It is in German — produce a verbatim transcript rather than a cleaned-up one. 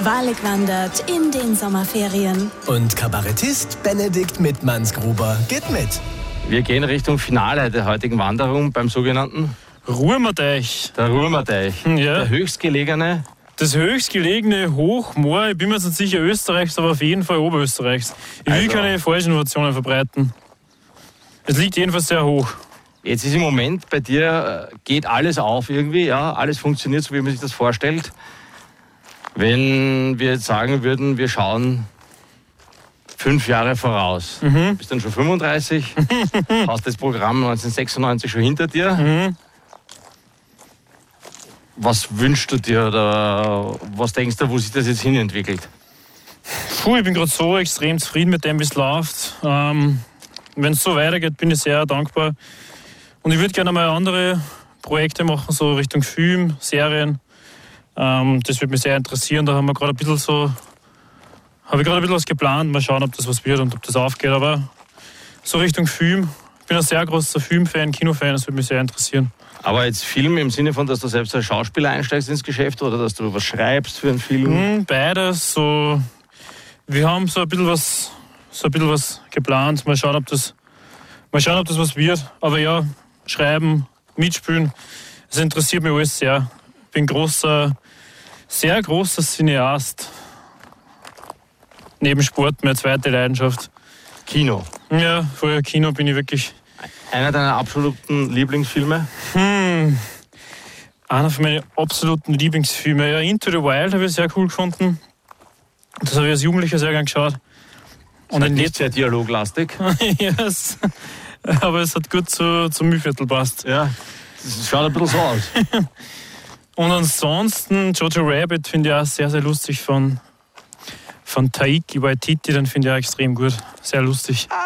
Walig wandert in den Sommerferien. Und Kabarettist Benedikt Mittmannsgruber geht mit. Wir gehen Richtung Finale der heutigen Wanderung beim sogenannten Rurmerteich. Der Rurmerteich. Ja. Der höchstgelegene. Das höchstgelegene Hochmoor, ich bin mir jetzt nicht sicher Österreichs, aber auf jeden Fall Oberösterreichs. Ich will Also. keine falschen Informationen verbreiten. Es liegt jedenfalls sehr hoch. Jetzt ist im Moment bei dir, äh, geht alles auf irgendwie, ja, alles funktioniert so, wie man sich das vorstellt. Wenn wir jetzt sagen würden, wir schauen fünf Jahre voraus. Mhm. Du bist dann schon fünfunddreißig, hast das Programm neunzehnhundertsechsundneunzig schon hinter dir. Mhm. Was wünschst du dir oder was denkst du, wo sich das jetzt hin entwickelt? Puh, ich bin gerade so extrem zufrieden mit dem, wie es läuft. Ähm, Wenn es so weitergeht, bin ich sehr dankbar. Und ich würde gerne mal andere Projekte machen, so Richtung Film, Serien. Ähm, das würde mich sehr interessieren. Da haben wir gerade ein bisschen so, habe ich gerade ein bisschen was geplant. Mal schauen, ob das was wird und ob das aufgeht. Aber so Richtung Film. Ich bin ein sehr großer Filmfan, Kinofan. Das würde mich sehr interessieren. Aber jetzt Film im Sinne von, dass du selbst als Schauspieler einsteigst ins Geschäft oder dass du was schreibst für einen Film? Hm, beides. So, wir haben so ein bisschen was, so ein bisschen was geplant. Mal schauen, ob das, mal schauen, ob das was wird. Aber ja, schreiben, mitspielen, das interessiert mich alles sehr. Ich bin großer, sehr großer Cineast. Neben Sport meine zweite Leidenschaft. Kino. Ja, vorher Kino bin ich wirklich. Einer deiner absoluten Lieblingsfilme? Hm, einer von meinen absoluten Lieblingsfilmen. Ja, Into the Wild habe ich sehr cool gefunden. Das habe ich als Jugendlicher sehr gern geschaut. Und halt nicht sehr dialoglastig. Yes. Aber es hat gut zu, zum Mühlviertel passt. Ja, das schaut ein bisschen so aus. Und ansonsten Jojo Rabbit finde ich auch sehr, sehr lustig von, von Taiki Waititi. Den finde ich auch extrem gut. Sehr lustig.